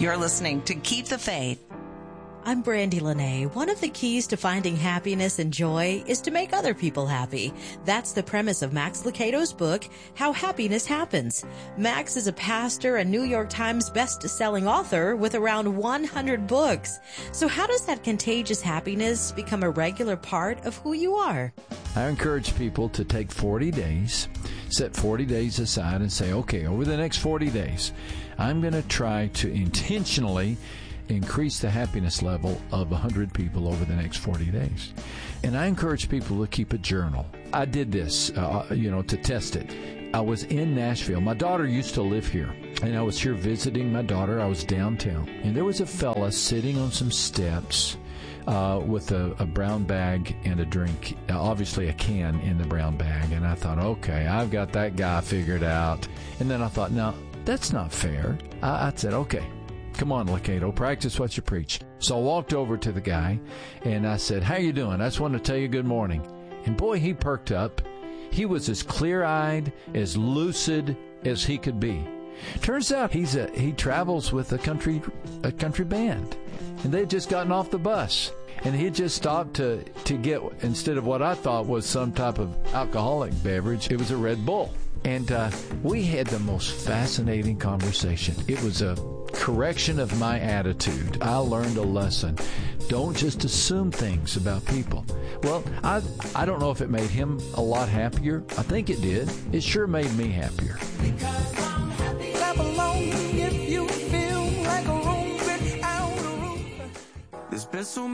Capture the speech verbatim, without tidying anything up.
You're listening to Keep the Faith. I'm Brandy Lene. One of the keys to finding happiness and joy is to make other people happy. That's the premise of Max Lucado's book, How Happiness Happens. Max is a pastor and New York Times best-selling author with around one hundred books. So how does that contagious happiness become a regular part of who you are? I encourage people to take forty days, set forty days aside and say, okay, over the next forty days, I'm going to try to intentionally increase the happiness level of one hundred people over the next forty days. And I encourage people to keep a journal. I did this, uh, you know, to test it. I was in Nashville. My daughter used to live here, and I was here visiting my daughter. I was downtown, and there was a fella sitting on some steps uh, with a, a brown bag and a drink, uh, obviously a can in the brown bag. And I thought, okay, I've got that guy figured out. And then I thought, no, that's not fair. I, I said, okay, come on, Lucado, practice what you preach. So I walked over to the guy, and I said, how you doing? I just wanted to tell you good morning. And boy, he perked up. He was as clear-eyed, as lucid as he could be. Turns out he's a, he travels with a country a country band, and they'd just gotten off the bus. And he just stopped to, to get, instead of what I thought was some type of alcoholic beverage, it was a Red Bull. And uh, we had the most fascinating conversation. It was a correction of my attitude. I learned a lesson. Don't just assume things about people. Well, I I don't know if it made him a lot happier. I think it did. It sure made me happier. Because I'm happy. Clap along if you feel like a room without a roof. There's been so